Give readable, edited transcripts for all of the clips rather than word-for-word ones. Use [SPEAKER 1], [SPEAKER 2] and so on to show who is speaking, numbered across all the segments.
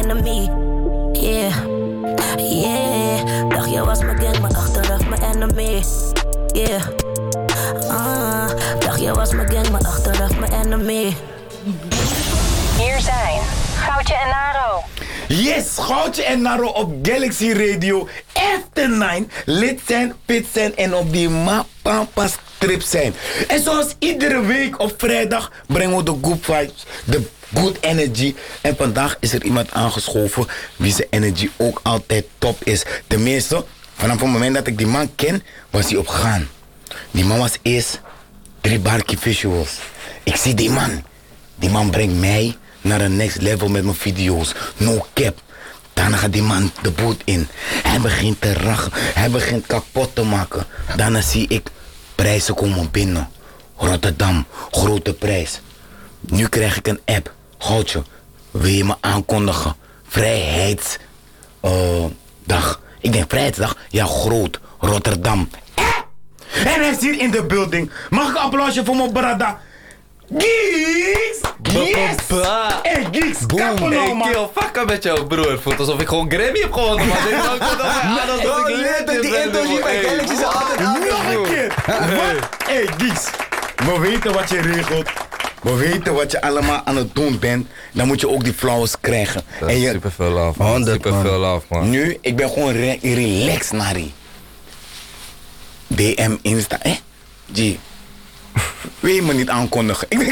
[SPEAKER 1] enemy. Yeah, yeah. Dacht je was mijn gang, maar achteraf mijn enemy. Yeah, dacht je was mijn gang, maar achteraf mijn enemy.
[SPEAKER 2] Hier zijn Goudje en Naro.
[SPEAKER 3] Yes, Goudje en Naro op Galaxy Radio. After 9, lid zijn, fit zijn en op die Mapampa strip zijn. En zoals iedere week op vrijdag brengen we de good vibes, de good energy. En vandaag is er iemand aangeschoven wie zijn energy ook altijd top is. Tenminste, vanaf het moment dat ik die man ken, was hij opgegaan. Die man was eerst 3 barkie visuals. Ik zie die man. Die man brengt mij naar een next level met mijn video's. No cap. Daarna gaat die man de boot in. Hij begint te rachen. Hij begint kapot te maken. Daarna zie ik prijzen komen binnen. Rotterdam, grote prijs. Nu krijg ik een app. Goudje, wil je me aankondigen? Vrijheidsdag. Ik denk Vrijheidsdag? Ja, groot. Rotterdam. En hij is hier in de building. Mag ik een applausje voor mijn brada? Geeks! Yes! Hey Geeks, kappen nou man!
[SPEAKER 4] Hey kill, fuck met jou broer. Voelt alsof ik gewoon Grammy heb gewonnen man. Ik dacht dat ik
[SPEAKER 5] let die introductie bij Galaxy is altijd aan.
[SPEAKER 3] Nog een keer! Hey Geeks, we weten wat je regelt. We weten wat je allemaal aan het doen bent. Dan moet je ook die flowers krijgen.
[SPEAKER 4] Dat is super veel love man. Super veel love man.
[SPEAKER 3] Nu, ik ben gewoon relaxed naar die. DM, Insta, G. Wil je me niet aankondigen? Ik denk,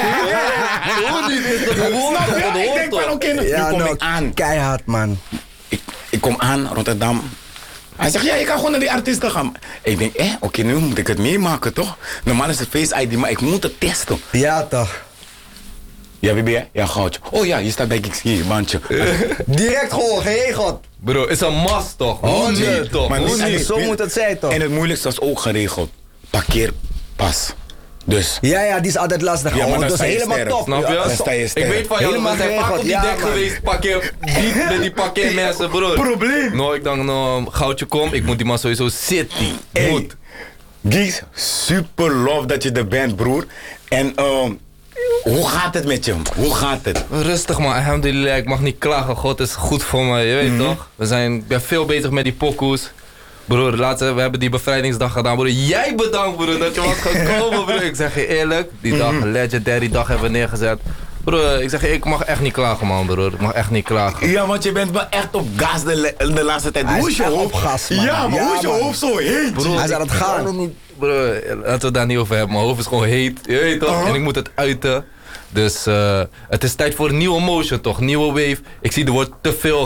[SPEAKER 3] ik denk van oké, nu kom ik aan.
[SPEAKER 5] Keihard man.
[SPEAKER 3] Ik kom aan, Rotterdam. Hij zegt, ja, je kan gewoon naar die artiesten gaan. Ik denk, oké, nu moet ik het meemaken, toch? Normaal is het Face ID, maar ik moet het testen.
[SPEAKER 5] Ja, toch.
[SPEAKER 3] Ja, wie ben jij? Ja, Goudje. Oh ja, je staat bij Geeks hier, bandje.
[SPEAKER 5] Direct gewoon, geregeld.
[SPEAKER 4] Bro, is een must toch? Hoe niet toch?
[SPEAKER 5] Zo moet het zijn toch?
[SPEAKER 3] En het moeilijkste was ook geregeld. Parkeerpas. Dus.
[SPEAKER 5] Ja, die is altijd lastig.
[SPEAKER 3] Ja, maar
[SPEAKER 5] dat is
[SPEAKER 3] sta je
[SPEAKER 5] helemaal
[SPEAKER 3] sterk.
[SPEAKER 5] top.
[SPEAKER 4] Snap je?
[SPEAKER 3] Dan sta je
[SPEAKER 4] Ik
[SPEAKER 3] sterk.
[SPEAKER 4] weet van jou,
[SPEAKER 5] Helemaal
[SPEAKER 4] we zijn vaak op die
[SPEAKER 5] geregeld.
[SPEAKER 4] dek
[SPEAKER 5] Ja, man.
[SPEAKER 4] geweest. Parkeer diep met die parkeermensen, broer.
[SPEAKER 3] Probleem.
[SPEAKER 4] Nou, ik dacht, Goudje kom, ik moet die man sowieso zitten. Moet.
[SPEAKER 3] Geeks, super love dat je er bent, broer. En hoe gaat het met je? Hoe gaat het?
[SPEAKER 4] Rustig man, alhamdulillah, ik mag niet klagen. God is goed voor me, je weet toch? Ik ben veel bezig met die pokoes. Broer, laatst, we hebben die bevrijdingsdag gedaan, broer. Jij bedankt, broer, dat je was gekomen, broer. Ik zeg je eerlijk, die dag, legendary dag hebben we neergezet. Broer, ik zeg je, ik mag echt niet klagen, man, broer. Ik mag echt niet klagen.
[SPEAKER 3] Ja, want je bent wel echt op gas de laatste tijd. Hoe is je hoofd?
[SPEAKER 5] Op gas, man.
[SPEAKER 3] Ja, maar hoe is je
[SPEAKER 5] man.
[SPEAKER 3] hoofd zo heet?
[SPEAKER 5] Broer, hij is aan het gaan.
[SPEAKER 4] Broer, laten we het daar niet over hebben. Mijn hoofd is gewoon heet, je weet toch? En ik moet het uiten. Dus het is tijd voor een nieuwe motion, toch? Nieuwe wave. Ik zie er wordt te veel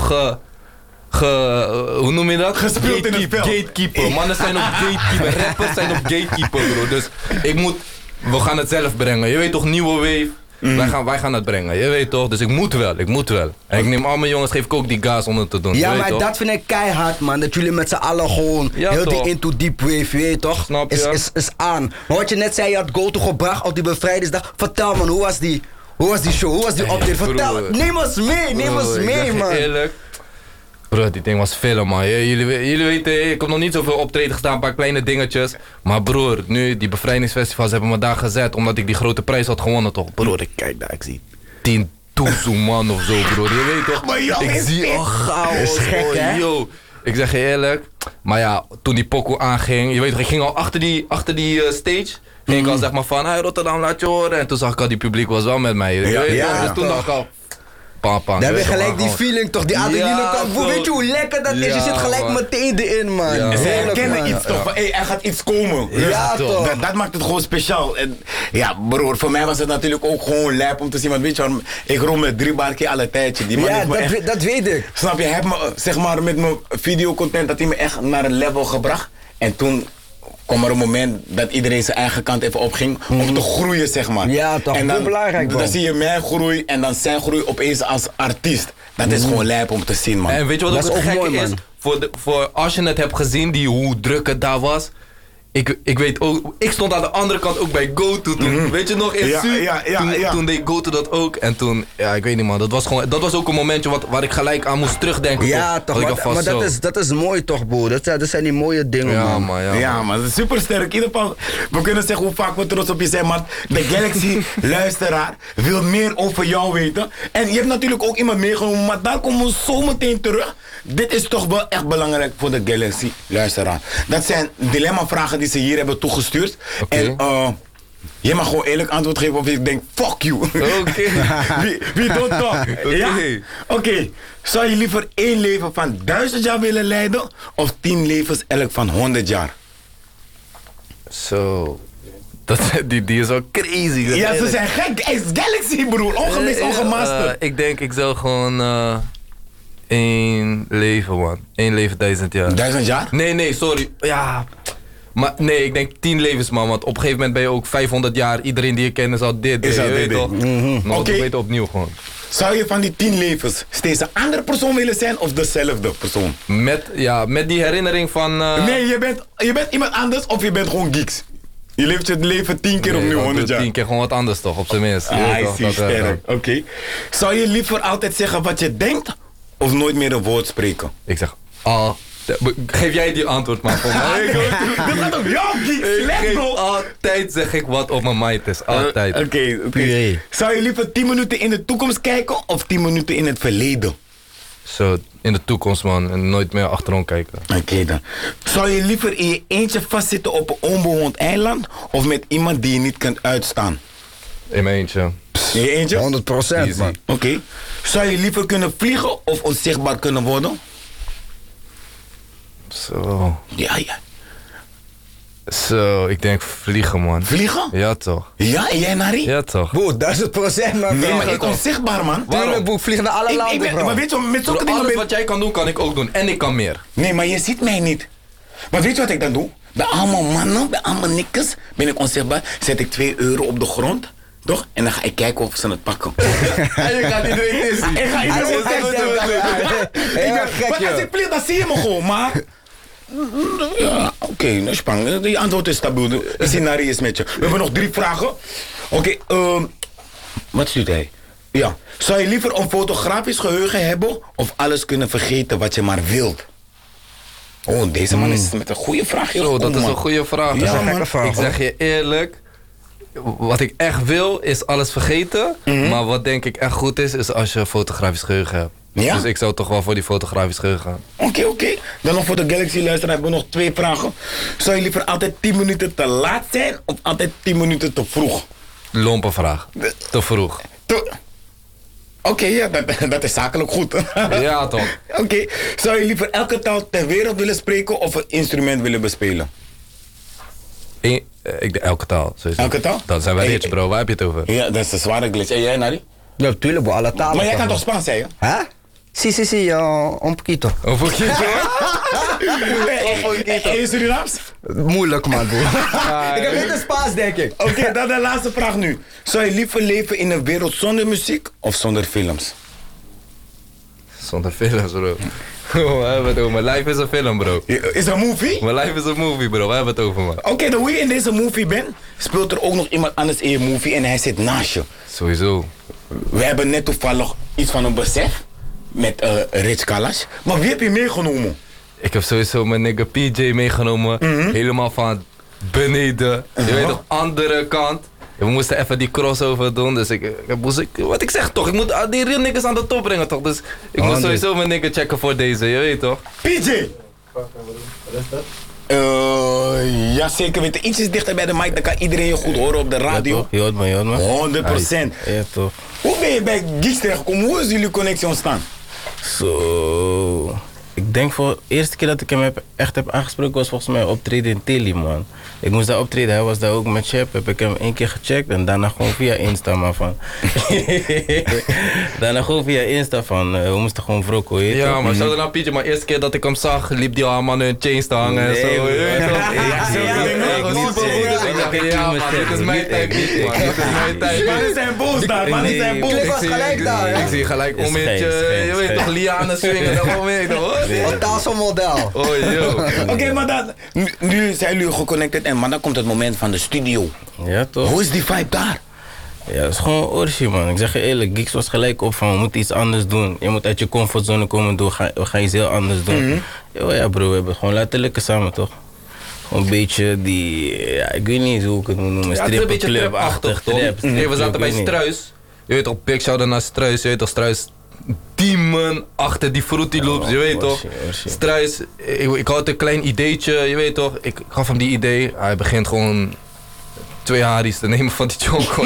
[SPEAKER 4] hoe noem je dat?
[SPEAKER 3] Gespeeld in het veld.
[SPEAKER 4] Gatekeeper. Mannen zijn op gatekeeper. Rappers zijn op gatekeeper, bro. Dus we gaan het zelf brengen. Je weet toch, nieuwe wave. Wij gaan het brengen, je weet toch? Dus ik moet wel. En ik neem al mijn jongens, geef ik ook die gas om het te doen.
[SPEAKER 5] Ja,
[SPEAKER 4] je
[SPEAKER 5] maar
[SPEAKER 4] weet
[SPEAKER 5] dat vind ik keihard, man. Dat jullie met z'n allen gewoon heel die into deep wave, je weet toch?
[SPEAKER 4] Snap je?
[SPEAKER 5] Is aan. Maar wat je net zei, je had Go-To gebracht op die bevrijdingsdag. Vertel man, hoe was die show? Hoe was die update? Vertel, neem ons mee, man.
[SPEAKER 4] Eerlijk. Bro, die ding was veel, man. Jullie weten, ik heb nog niet zoveel optreden gestaan, een paar kleine dingetjes. Maar broer, nu, die bevrijdingsfestivals hebben me daar gezet, omdat ik die grote prijs had gewonnen, toch? Broer, ik kijk daar, ik zie 10.000 man of zo, broer. Je weet toch?
[SPEAKER 3] Maar joh,
[SPEAKER 4] ik zie een chaos,
[SPEAKER 5] is gek, hè?
[SPEAKER 4] yo. Ik zeg je eerlijk. Maar ja, toen die pokoe aanging, je weet toch, ik ging al achter die stage. Ging ik al zeg maar van, hey Rotterdam, laat je horen. En toen zag ik al, die publiek was wel met mij. Je weet toch? Dus toen dacht ik al,
[SPEAKER 5] Dan heb je gelijk die feeling toch, die adrenaline kan. Broer, weet je hoe lekker dat is? Je zit gelijk meteen erin, man.
[SPEAKER 4] Ja.
[SPEAKER 3] Ze
[SPEAKER 5] Heerlijk,
[SPEAKER 3] herkennen
[SPEAKER 5] man.
[SPEAKER 3] iets toch, van er gaat iets komen.
[SPEAKER 5] Ja, toch.
[SPEAKER 3] Dat maakt het gewoon speciaal. En, ja, broer, voor mij was het natuurlijk ook gewoon lijp om te zien. Want weet je waarom? Ik rol met 3 barkie alle tijdje. Die man
[SPEAKER 5] Ja,
[SPEAKER 3] heeft me echt,
[SPEAKER 5] dat weet ik.
[SPEAKER 3] snap je, hij heeft me, zeg maar, met mijn videocontent, dat hij me echt naar een level gebracht. En toen kwam er een moment dat iedereen zijn eigen kant even opging om te groeien, zeg maar.
[SPEAKER 5] Ja, toch,
[SPEAKER 3] en
[SPEAKER 5] heel belangrijk,
[SPEAKER 3] dan
[SPEAKER 5] man.
[SPEAKER 3] zie je mijn groei en dan zijn groei opeens als artiest. Dat is gewoon lijp om te zien, man.
[SPEAKER 4] En weet je wat
[SPEAKER 5] Dat
[SPEAKER 4] ook
[SPEAKER 5] is
[SPEAKER 4] het
[SPEAKER 5] ook
[SPEAKER 4] gekke
[SPEAKER 5] mooi,
[SPEAKER 4] is?
[SPEAKER 5] man.
[SPEAKER 4] Voor als je het hebt gezien, hoe druk het daar was. ik weet ook, ik stond aan de andere kant ook bij GoTo toen. Weet je nog, in Su? Toen deed GoTo dat ook. En toen, ik weet niet man, dat was ook een momentje waar ik gelijk aan moest terugdenken.
[SPEAKER 5] Ja, toch, maar dat is mooi toch, broer. Dat zijn die mooie dingen, man.
[SPEAKER 3] Ja, man, dat is super sterk. In ieder geval, we kunnen zeggen hoe vaak we trots op je zijn, maar de Galaxy-luisteraar wil meer over jou weten. En je hebt natuurlijk ook iemand meegenomen, maar daar komen we zo meteen terug. Dit is toch wel echt belangrijk voor de Galaxy-luisteraar. Dat zijn dilemma-vragen die ze hier hebben toegestuurd.
[SPEAKER 4] Okay.
[SPEAKER 3] En je mag gewoon eerlijk antwoord geven of je denkt, fuck you.
[SPEAKER 4] Oké.
[SPEAKER 3] Wie doet dat?
[SPEAKER 4] Oké.
[SPEAKER 3] Ja? Oké. Zou je liever 1 leven van 1000 jaar willen leiden of 10 levens elk van 100 jaar?
[SPEAKER 4] Zo. Die is wel crazy.
[SPEAKER 3] Ja, ze zijn gek. Hij is Galaxy, broer. Ongemist, ongemasterd.
[SPEAKER 4] Ik denk, ik zou gewoon 1 leven, man. 1 leven 1000 jaar.
[SPEAKER 3] 1000 jaar?
[SPEAKER 4] Nee, sorry. Ja. Maar nee, ik denk 10 levens, man. Want op een gegeven moment ben je ook 500 jaar. Iedereen die je kent is al dit.
[SPEAKER 3] Is al dit.
[SPEAKER 4] Toch?
[SPEAKER 3] Oké.
[SPEAKER 4] We weten opnieuw gewoon.
[SPEAKER 3] Zou je van die 10 levens steeds een andere persoon willen zijn of dezelfde persoon?
[SPEAKER 4] Met die herinnering van...
[SPEAKER 3] Nee, je bent iemand anders of je bent gewoon geeks. Je leeft je leven 10 keer opnieuw 100 jaar.
[SPEAKER 4] 10 keer gewoon wat anders toch, op zijn minst.
[SPEAKER 3] I see, sterk. Oké. Zou je liever altijd zeggen wat je denkt of nooit meer een woord spreken?
[SPEAKER 4] Ik zeg, geef jij die antwoord maar voor mij.
[SPEAKER 3] Dit gaat op jou, geeks. Let's go.
[SPEAKER 4] Altijd zeg ik wat op mijn mind is. Altijd.
[SPEAKER 3] Oké. Zou je liever 10 minuten in de toekomst kijken of 10 minuten in het verleden?
[SPEAKER 4] Zo, in de toekomst man. En nooit meer achterom kijken.
[SPEAKER 3] Oké dan. Zou je liever in je eentje vastzitten op een onbewoond eiland of met iemand die je niet kunt uitstaan?
[SPEAKER 4] In mijn eentje.
[SPEAKER 3] In je eentje?
[SPEAKER 5] 100% man.
[SPEAKER 3] Oké. Zou je liever kunnen vliegen of onzichtbaar kunnen worden?
[SPEAKER 4] Zo.
[SPEAKER 3] Ja.
[SPEAKER 4] Zo, ik denk vliegen man.
[SPEAKER 3] Vliegen?
[SPEAKER 4] Ja toch.
[SPEAKER 3] Ja, en jij Nari?
[SPEAKER 4] Ja toch.
[SPEAKER 5] Boer, 1000% man.
[SPEAKER 3] Nee, maar ik onzichtbaar man.
[SPEAKER 5] Tuurlijk, boer, vliegen naar alle landen, bro.
[SPEAKER 3] Maar weet je, met zulke dingen...
[SPEAKER 4] Alles wat jij kan doen, kan ik ook doen. En ik kan meer.
[SPEAKER 3] Nee, maar je ziet mij niet. Maar weet je wat ik dan doe? Bij allemaal mannen, bij allemaal nikkers, ben ik onzichtbaar. Zet ik €2 op de grond. Toch? En dan ga ik kijken of ze het pakken.
[SPEAKER 4] En je gaat iedereen dit zien.
[SPEAKER 3] Ik ga iedereen
[SPEAKER 5] gek,
[SPEAKER 3] maar als ik vlieg, dan zie je me gewoon, maar... Ja, oké, dat is spannend. Die antwoord is stabiel. De scenario is met je. We hebben nog 3 vragen. Oké, wat stuurt hij? Ja. Zou je liever een fotografisch geheugen hebben of alles kunnen vergeten wat je maar wilt? Oh, deze man is met een goede vraag.
[SPEAKER 4] Zo, dat is een goede vraag.
[SPEAKER 3] Ja,
[SPEAKER 4] Dat is een
[SPEAKER 3] man.
[SPEAKER 4] gekke vraag. Ik zeg je eerlijk, wat ik echt wil is alles vergeten. Maar wat denk ik echt goed is als je fotografisch geheugen hebt.
[SPEAKER 3] Ja?
[SPEAKER 4] Dus ik zou toch wel voor die fotografisch geheugen gaan.
[SPEAKER 3] Oké. Dan nog voor de Galaxy luisteraar hebben we nog 2 vragen. Zou je liever altijd 10 minuten te laat zijn of altijd 10 minuten te vroeg?
[SPEAKER 4] Lompe vraag. Te vroeg.
[SPEAKER 3] Oké, ja, dat is zakelijk goed.
[SPEAKER 4] Ja toch.
[SPEAKER 3] Oké. Zou je liever elke taal ter wereld willen spreken of een instrument willen bespelen?
[SPEAKER 4] Ik denk elke taal. Sowieso.
[SPEAKER 3] Elke taal?
[SPEAKER 4] Dan zijn wij rich bro, waar heb je het over?
[SPEAKER 3] Ja, dat is een zware glitch. En jij, Nari?
[SPEAKER 5] Ja, tuurlijk, boer, alle talen.
[SPEAKER 3] Maar jij kan toch Spaans, zei je?
[SPEAKER 5] Hè? Sí, un poquito.
[SPEAKER 4] Een poquito.
[SPEAKER 3] En je Surinaams?
[SPEAKER 5] Moeilijk, man, broer. Ik heb niet de Spaans, denk ik.
[SPEAKER 3] Oké, dan de laatste vraag nu. Zou je liever leven in een wereld zonder muziek of zonder films?
[SPEAKER 4] Zonder films bro. We hebben het over. Mijn life is een film bro.
[SPEAKER 3] Is een movie?
[SPEAKER 4] Mijn life is een movie bro, we hebben het over man.
[SPEAKER 3] Oké, dan hoe je in deze movie bent, speelt er ook nog iemand anders in je movie en hij zit naast je.
[SPEAKER 4] Sowieso.
[SPEAKER 3] We hebben net toevallig iets van een besef met Rich Kalash. Maar wie heb je meegenomen?
[SPEAKER 4] Ik heb sowieso mijn nigga PJ meegenomen. Helemaal van beneden. Je weet de andere kant. We moesten even die crossover doen. Dus wat ik zeg toch, ik moet die real niggas aan de top brengen toch. Dus ik moet sowieso mijn nigga checken voor deze, je weet toch.
[SPEAKER 3] PJ! Ja, zeker weten. Ietsjes dichter bij de mic, dan kan iedereen je goed horen op de radio.
[SPEAKER 5] Je hoort me.
[SPEAKER 3] 100%.
[SPEAKER 5] Ja, toch.
[SPEAKER 3] Hoe ben je bij Geeks terechtgekomen? Hoe is jullie connectie ontstaan?
[SPEAKER 6] Zo. Ik denk voor de eerste keer dat ik hem echt heb aangesproken was volgens mij optreden in Teli, man. Ik moest daar optreden, hij was daar ook met Chef. Heb ik hem 1 keer gecheckt en daarna gewoon via Insta, man, van. Daarna gewoon via Insta van, we moesten gewoon wrokken, weet je.
[SPEAKER 4] Ja, maar shout-out naar PJ, maar de eerste keer dat ik hem zag, liep die al man in chains te hangen en zo.
[SPEAKER 6] Nee,
[SPEAKER 4] je weet toch?
[SPEAKER 6] ja,
[SPEAKER 4] Ik Ja, man, dit is mijn tijd niet, man. Dit is mijn tijd.
[SPEAKER 3] Mannen zijn boos daar, mannen zijn boos.
[SPEAKER 5] Klik was gelijk daar, hè?
[SPEAKER 4] Ik zie gelijk momentje, je weet toch, lianen swingen, dat moment, hoor.
[SPEAKER 5] Een tafelmodel.
[SPEAKER 4] Oh, yo.
[SPEAKER 3] Oké, maar dan, nu zijn jullie geconnected en maar dan komt het moment van de studio.
[SPEAKER 6] Ja, toch?
[SPEAKER 3] Hoe is die vibe daar?
[SPEAKER 6] Ja, het is gewoon orgie, man. Ik zeg je eerlijk, Geeks was gelijk op van, we moeten iets anders doen. Je moet uit je comfortzone komen doen, we gaan iets heel anders doen. Ja, bro, we hebben gewoon letterlijk samen, toch? Gewoon een beetje die, ja, ik weet niet hoe ik het moet noemen.
[SPEAKER 4] Ja, het is een beetje trap-achtig, toch? Nee, we zaten bij Struis. Je weet toch, big shout-out naar Struis. Je weet toch, Struis, demon achter die Fruity Loops, je weet toch? Struis, ik had een klein ideetje, je weet toch? Ik gaf hem die idee, hij begint gewoon 2 haries te nemen van die chonko.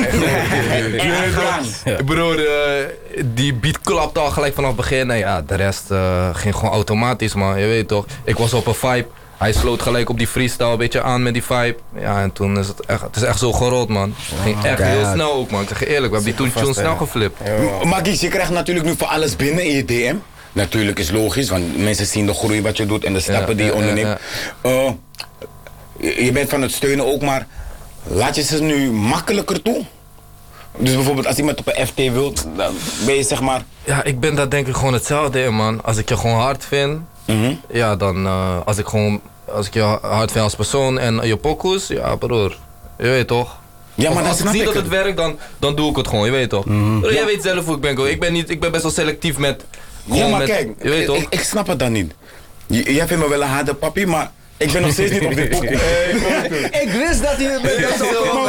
[SPEAKER 4] Broer, die beat klapte al gelijk vanaf het begin. En ja, de rest ging gewoon automatisch, man. Je weet toch? Ik was op een vibe. Hij sloot gelijk op die freestyle een beetje aan met die vibe. Ja, en toen is het is echt zo gerold, man. Het ging echt heel snel ook, man. Ik zeg je eerlijk, we hebben die toen snel geflipt.
[SPEAKER 3] Magis, je krijgt natuurlijk nu voor alles binnen in je DM. Natuurlijk is logisch, want mensen zien de groei wat je doet en de stappen die je onderneemt. Je bent van het steunen ook, maar laat je ze nu makkelijker toe? Dus bijvoorbeeld als iemand op een FT wil, dan ben je zeg maar...
[SPEAKER 4] Ja, ik ben daar denk ik gewoon hetzelfde in, man. Als ik je gewoon hard vind, ja dan als ik je hard vind als persoon en je pokoes, ja broer, je weet toch. Ja, maar als ik zie dat het werkt, dan doe ik het gewoon, je weet toch. Jij weet zelf hoe ik ben, ik ben best wel selectief met...
[SPEAKER 3] Ja, maar kijk, je weet toch? Ik snap het dan niet. Jij vindt me wel een harde papi, maar... Ik ben nog steeds niet op dit pokoe.
[SPEAKER 5] Ik wist dat hij met dat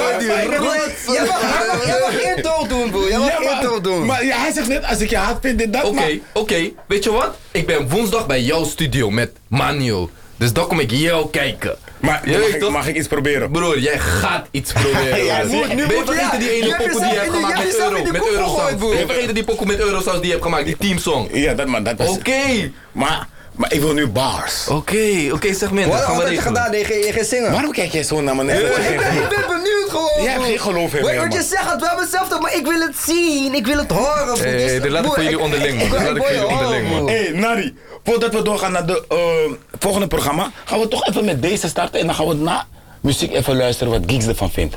[SPEAKER 5] Jij mag intro doen, bro. Jij mag intro doen.
[SPEAKER 3] Maar hij zegt net, als ik je hard vind, dit dat.
[SPEAKER 4] Oké. Weet je wat? Ik ben woensdag bij jouw studio met Manio. Dus dan kom ik jou kijken.
[SPEAKER 3] Maar mag ik iets proberen?
[SPEAKER 4] Broer, jij gaat iets proberen. Ben je vergeten die ene pokoe die je hebt gemaakt met Eurosound? Ben je vergeten die pokoe met Eurosound die je hebt gemaakt, die teamsong?
[SPEAKER 3] Ja, dat was...
[SPEAKER 4] Oké.
[SPEAKER 3] Maar ik wil nu bars.
[SPEAKER 4] Oké, zeg minder.
[SPEAKER 5] Wat had je gedaan? Je ging zingen.
[SPEAKER 3] Waarom kijk jij zo naar me?
[SPEAKER 5] Ik ben benieuwd gewoon.
[SPEAKER 3] Jij hebt geen geloof in mij, man.
[SPEAKER 5] Wat je zegt, we hebben hetzelfde, maar ik wil het zien. Ik wil het horen.
[SPEAKER 4] Dit laat ik voor jullie onderling, man.
[SPEAKER 3] Hé, Nari. Voordat we doorgaan naar de volgende programma, gaan we toch even met deze starten. En dan gaan we na muziek even luisteren wat Geeks ervan vindt.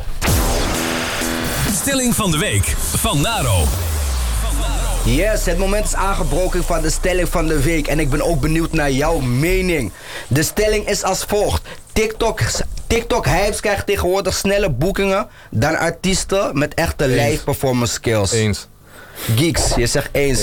[SPEAKER 7] Stelling van de week van Naro.
[SPEAKER 5] Yes, het moment is aangebroken van de stelling van de week. En ik ben ook benieuwd naar jouw mening. De stelling is als volgt. TikTok-hypes krijgen tegenwoordig snelle boekingen dan artiesten met echte live performance skills.
[SPEAKER 4] Eens.
[SPEAKER 5] Geeks, je zegt eens.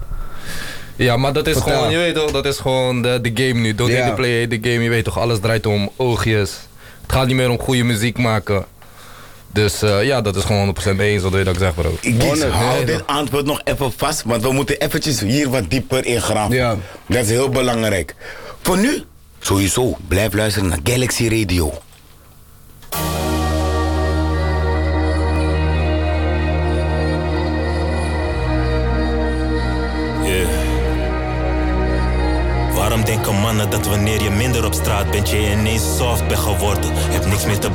[SPEAKER 4] Ja, maar dat is gewoon, je weet toch, dat is gewoon de game nu. Don't hate the play, hate the game. Je weet toch, alles draait om oogjes. Het gaat niet meer om goede muziek maken. Dus ja, dat is gewoon 100% eens, wat wil je dat ik zeg, bro.
[SPEAKER 3] Geeks, hou dit antwoord nog even vast, want we moeten eventjes hier wat dieper in graven. Ja. Dat is heel belangrijk. Voor nu, sowieso, blijf luisteren naar Galaxy Radio.
[SPEAKER 8] Waarom denken mannen dat wanneer je minder op straat bent, je ineens soft bent geworden? Heb niks meer te